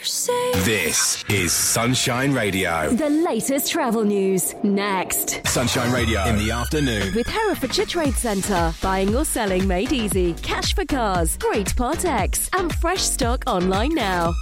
This is Sunshine Radio. The latest travel news, next. Sunshine Radio in the afternoon. With Herefordshire Trade Centre. Buying or selling made easy. Cash for cars. Great Part X. And fresh stock online now.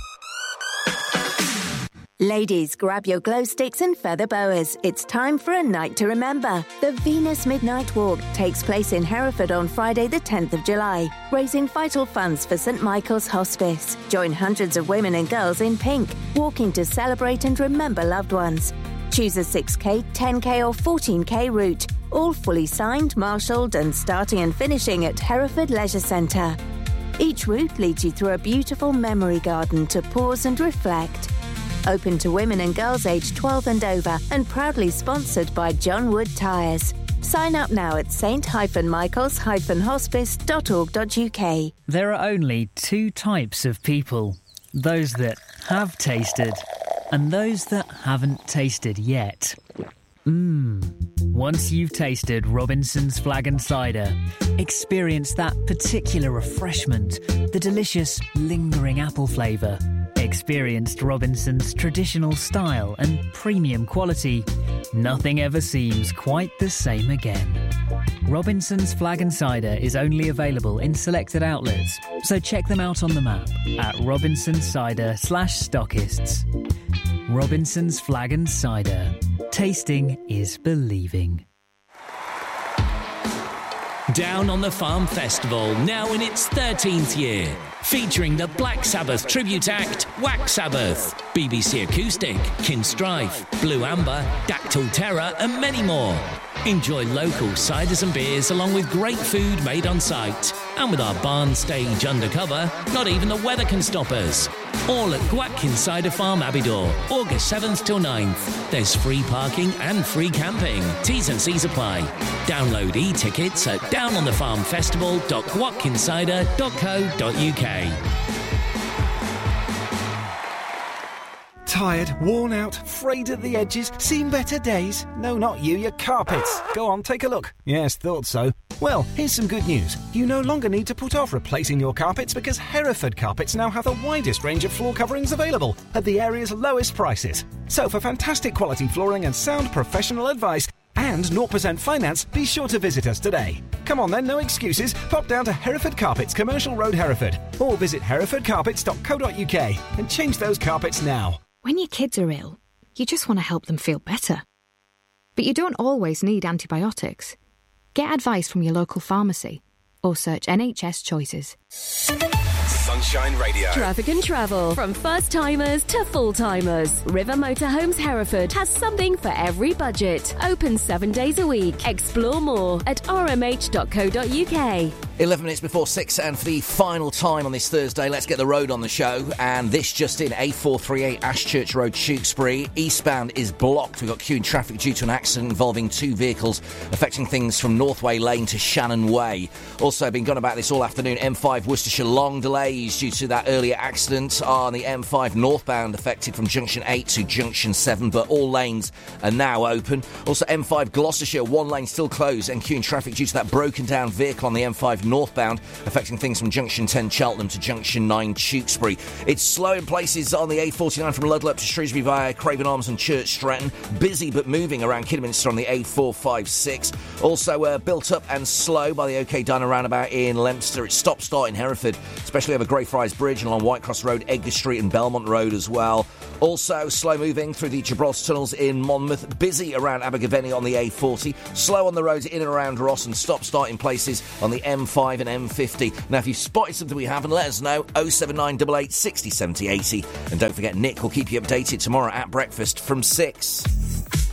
Ladies, grab your glow sticks and feather boas. It's time for a night to remember. The Venus Midnight Walk takes place in Hereford on Friday the 10th of July, raising vital funds for St Michael's Hospice. Join hundreds of women and girls in pink, walking to celebrate and remember loved ones. Choose a 6K, 10K or 14K route, all fully signed, marshalled and starting and finishing at Hereford Leisure Centre. Each route leads you through a beautiful memory garden to pause and reflect. Open to women and girls aged 12 and over and proudly sponsored by John Wood Tyres. Sign up now at st-michaels-hospice.org.uk. There are only two types of people. Those that have tasted and those that haven't tasted yet. Once you've tasted Robinson's Flag and Cider, experience that particular refreshment, the delicious, lingering apple flavour. Experienced Robinson's traditional style and premium quality, nothing ever seems quite the same again. Robinson's Flag and Cider is only available in selected outlets, so check them out on the map at robinsoncider/stockists. Robinson's Flag and Cider. Tasting is believing. Down on the Farm Festival, now in its 13th year. Featuring the Black Sabbath tribute act, Wax Sabbath, BBC Acoustic, Kinstrife, Blue Amber, Dactyl Terror and many more. Enjoy local ciders and beers along with great food made on site. And with our barn stage undercover, not even the weather can stop us. All at Gwatkin Cider Farm, Abbeydoor, August 7th till 9th. There's free parking and free camping. T's and C's apply. Download e-tickets at downonthefarmfestival.gwatkincider.co.uk. Tired, worn out, frayed at the edges, seen better days? No, not you, your carpets. Go on, take a look. Yes, thought so. Well, here's some good news. You no longer need to put off replacing your carpets because Hereford Carpets now have the widest range of floor coverings available at the area's lowest prices. So for fantastic quality flooring and sound professional advice and 0% finance, be sure to visit us today. Come on then, no excuses. Pop down to Hereford Carpets, Commercial Road, Hereford, or visit herefordcarpets.co.uk and change those carpets now. When your kids are ill, you just want to help them feel better. But you don't always need antibiotics. Get advice from your local pharmacy or search NHS Choices. Sunshine Radio. Traffic and travel. From first-timers to full-timers. River Motorhomes Hereford has something for every budget. Open 7 days a week. Explore more at rmh.co.uk. 11 minutes before 6, and for the final time on this Thursday, let's get the road on the show. And this just in, A438 Ashchurch Road, Tewkesbury. Eastbound is blocked. We've got queuing traffic due to an accident involving two vehicles affecting things from Northway Lane to Shannon Way. Also been gone about this all afternoon. M5 Worcestershire, long delays due to that earlier accident on the M5 northbound, affected from Junction 8 to Junction 7, but all lanes are now open. Also M5 Gloucestershire, one lane still closed and queuing traffic due to that broken down vehicle on the M5 northbound, affecting things from Junction 10 Cheltenham to Junction 9 Tewkesbury. It's slow in places on the A49 from Ludlow up to Shrewsbury via Craven Arms and Church Stretton. Busy but moving around Kidderminster on the A456. Also built up and slow by the OK Diner roundabout in Leominster. It's stop-start in Hereford, especially over Greyfriars Bridge and along Whitecross Road, Edgar Street and Belmont Road as well. Also slow moving through the Gibraltar tunnels in Monmouth. Busy around Abergavenny on the A40. Slow on the roads in and around Ross, and stop-start in places on the M5 and M50. Now, if you've spotted something we haven't, let us know. 07988 60 70 80. And don't forget, Nick will keep you updated tomorrow at breakfast from 6.